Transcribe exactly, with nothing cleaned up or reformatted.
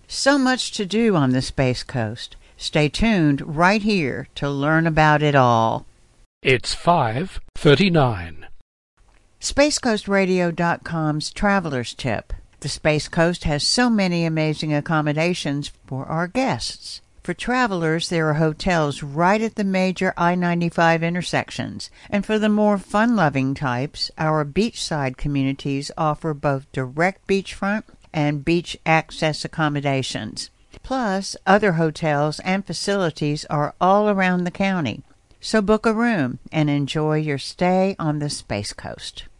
So much to do on the Space Coast. Stay tuned right here to learn about it all. It's five thirty-nine. Space Coast Radio dot com's Traveler's Tip. The Space Coast has so many amazing accommodations for our guests. For travelers, there are hotels right at the major I ninety-five intersections. And for the more fun-loving types, our beachside communities offer both direct beachfront and beach access accommodations. Plus, other hotels and facilities are all around the county. So book a room and enjoy your stay on the Space Coast.